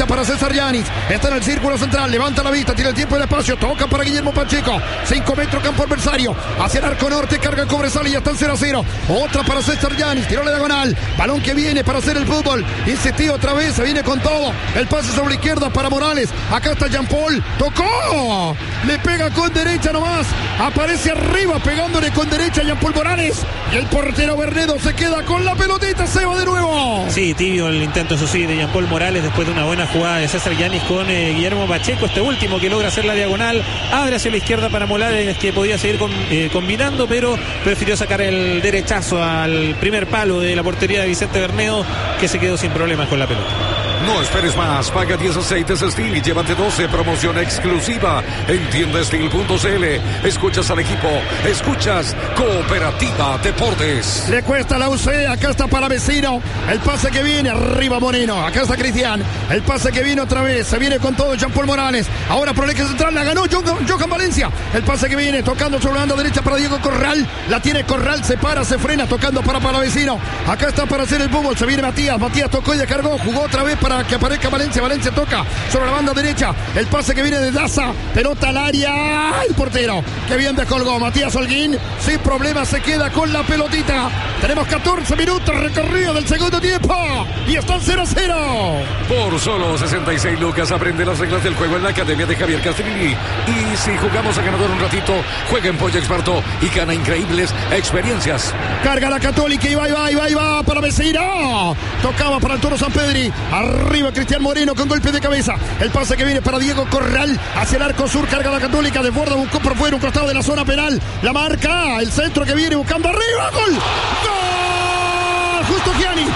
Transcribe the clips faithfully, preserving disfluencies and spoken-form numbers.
derecha para César Yanis. Está en el círculo central. Levanta la vista. Tiene el tiempo y el espacio. Toca para Guillermo Pacheco. cinco metros campo adversario. Hacia el arco norte. Carga el Cobresal y ya está en cero a cero. Otra para César Yanis. Tiró la diagonal. Balón que viene para hacer el fútbol. Insistido otra vez. Se viene con todo. El pase sobre la izquierda para Morales. Acá está Jean Paul. Tocó. Le pega con derecha nomás. Aparece arriba pegándole con derecha a Jean Paul Morales. Y el portero Bernedo se queda con la pelotita. Se va de nuevo. Sí, tibio el intento, eso sí, de Jean Paul Morales después de una buena jugada de César Yanis con eh, Guillermo Pacheco. Este último que logra hacer la diagonal. Abre hacia la izquierda para Morales, que podía seguir con, eh, combinando, pero prefirió sacar el derechazo al primer palo de la portería de Vicente Bernedo, que se quedó sin problemas con la pelota. No esperes más, paga diez aceites Steel y llévate doce, promoción exclusiva en tienda steel punto c l. Escuchas al equipo, escuchas Cooperativa Deportes. Le cuesta la U C, acá está para Vecino, el pase que viene, arriba Moreno, acá está Cristian, el pase que viene otra vez, se viene con todo Jean Paul Morales, ahora por el eje central, la ganó Johan Valencia, el pase que viene, tocando sobre la banda derecha para Diego Corral, la tiene Corral, se para, se frena, tocando para Palavecino, acá está para hacer el fútbol, se viene Matías, Matías tocó y descargó, jugó otra vez para que aparezca Valencia, Valencia toca sobre la banda derecha, el pase que viene de Daza, pelota al área, el portero, que bien descolgó, Matías Holguín, sin problema se queda con la pelotita, tenemos catorce minutos recorrido del segundo tiempo, y están cero a cero. Por solo sesenta y seis lucas aprende las reglas del juego en la Academia de Javier Castrilli, y si jugamos a ganador un ratito, juega en Pollo Experto y gana increíbles experiencias. Carga la Católica y va, y va, y va, y va para Vecino, tocaba para el Toro San Pedri, arriba Cristian Moreno con golpe de cabeza, el pase que viene para Diego Corral hacia el arco sur, carga la Católica, desborda, buscó por fuera un costado de la zona penal, la marca, el centro que viene buscando arriba, gol, gol, Justo Gianni,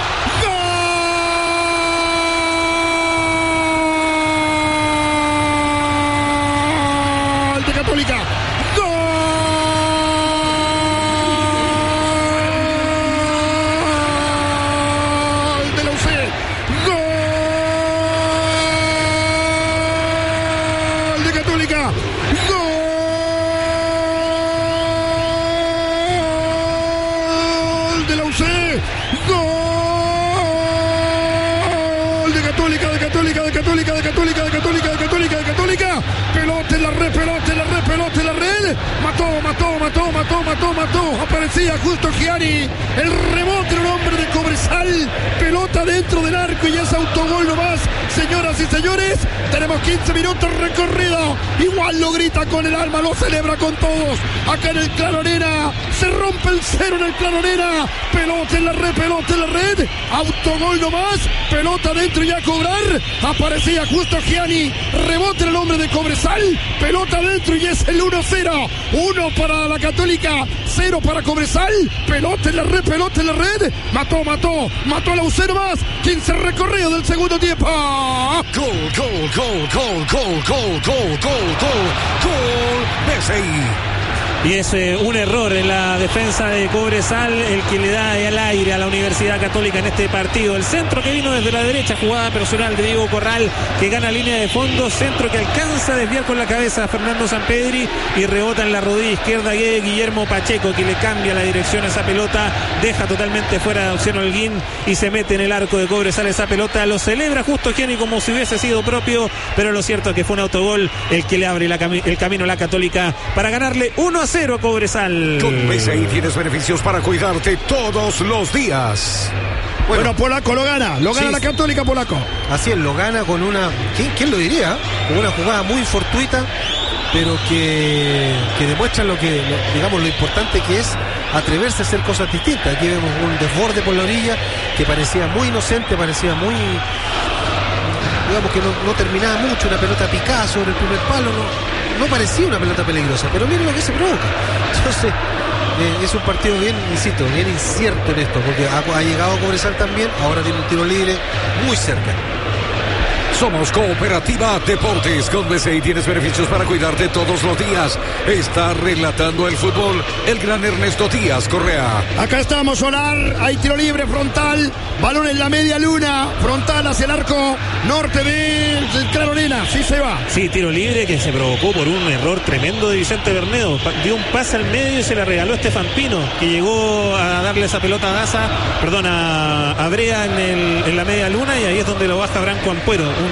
gol de Católica, pelota en la red, pelota en la red, pelota en la red, mató, mató, mató, mató, mató, mató, aparecía Justo Gianni, el rebote en un hombre de Cobresal, pelota dentro del arco y es autogol nomás, señoras y señores, tenemos quince minutos recorrido, igual lo grita con el alma, lo celebra con todos, acá en el Claro Arena, se rompe el cero en el Claro Arena, pelota en la red, pelota en la red, autogol nomás, pelota dentro y a cobrar, aparecía Justo Gianni, rebote en el hombre de Cobresal, pelota dentro y es el uno cero, uno para la Católica, cero para Cobresal, pelota en la red, pelota en la red, mató, mató, mató a la U C más, quince recorrido del segundo tiempo. Gol, gol, gol, gol, gol, gol, gol, gol, gol, gol, B C I. Y es eh, un error en la defensa de Cobresal el que le da el aire a la Universidad Católica en este partido. El centro que vino desde la derecha, jugada personal de Diego Corral, que gana línea de fondo, centro que alcanza a desviar con la cabeza a Fernando Sampedri y rebota en la rodilla izquierda de Guillermo Pacheco, que le cambia la dirección a esa pelota, deja totalmente fuera de opción Holguín y se mete en el arco de Cobresal esa pelota. Lo celebra Justo Gianni como si hubiese sido propio, pero lo cierto es que fue un autogol el que le abre la cami- el camino a la Católica para ganarle uno a cero a Cobresal. Con B C I tienes beneficios para cuidarte todos los días. Bueno, bueno, Polaco lo gana, lo gana sí, la Católica, Polaco. Así es, lo gana con una, ¿quién, quién lo diría? Con una jugada muy fortuita, pero que, que demuestra lo que, lo, digamos, lo importante que es atreverse a hacer cosas distintas. Aquí vemos un desborde por la orilla que parecía muy inocente, parecía muy, digamos que no, no terminaba mucho, una pelota picada sobre el primer palo, no, no parecía una pelota peligrosa, pero miren lo que se provoca. Entonces, eh, es un partido bien, insisto, bien incierto en esto, porque ha, ha llegado a Cobresal también, ahora tiene un tiro libre muy cerca. Somos Cooperativa Deportes. Con B C I tienes beneficios para cuidarte todos los días. Está relatando el fútbol el gran Ernesto Díaz Correa. Acá estamos, Solar. Hay tiro libre frontal. Balón en la media luna. Frontal hacia el arco norte de Claro Arena. Sí se va. Sí, tiro libre que se provocó por un error tremendo de Vicente Bernedo. Dio un pase al medio y se la regaló a Estefan Pino, que llegó a darle esa pelota a Daza, perdón, a, a Brea en, el, en la media luna, y ahí es donde lo baja Branco Ampuero.